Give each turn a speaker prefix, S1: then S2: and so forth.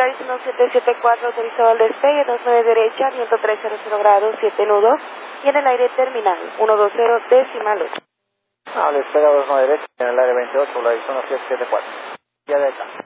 S1: Arizona 774 autorizado al despegue, 29 derecha, viento 300 grados, 7 nudos, y en el aire terminal, 120 decimal 8.
S2: Despega 29 derecha, en el aire 28, la Arizona 774. Ya de acá.